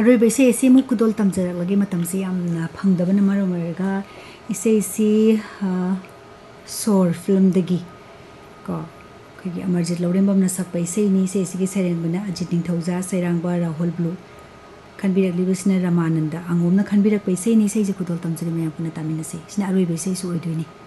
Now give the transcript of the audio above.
अरोइब इसे मुक कुदोल तमजरगलगी मतमसे यामना फंगदबना मरम ओइरगा इसे सोर फिल्म दगी को खगी अमरजीत लौरेंबमना सकपा इसेनी इसेगी सेरेंबना अजित निंथौजा सैरांबा राहुल ब्लू खनबिरगलिबसिना रामानंद अंगोमना खनबिरक इसेनी इसे कुदोल तमजरी मयाम पुना तामिनसे सिना अरोइब इसे सु ओइदोइनी